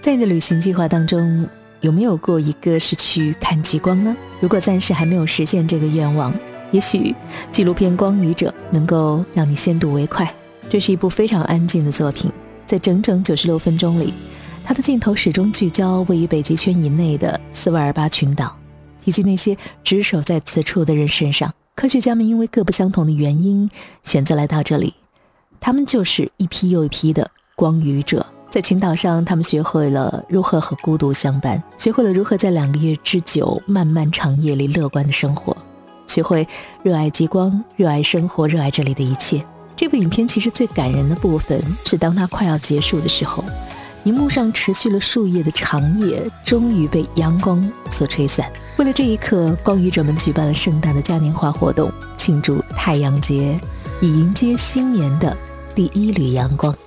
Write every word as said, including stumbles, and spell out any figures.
在你的旅行计划当中，有没有过一个是去看极光呢？如果暂时还没有实现这个愿望，也许纪录片《光语者》能够让你先睹为快。这是一部非常安静的作品，在整整九十六分钟里，它的镜头始终聚焦位于北极圈以内的斯瓦尔巴群岛，以及那些只守在此处的人身上。科学家们因为各不相同的原因选择来到这里，他们就是一批又一批的光语者。在群岛上，他们学会了如何和孤独相伴，学会了如何在两个月之久漫漫长夜里乐观的生活，学会热爱极光，热爱生活，热爱这里的一切。这部影片其实最感人的部分是当它快要结束的时候，荧幕上持续了数夜的长夜终于被阳光所吹散。为了这一刻，光语者们举办了盛大的嘉年华活动，庆祝太阳节，以迎接新年的第一缕阳光。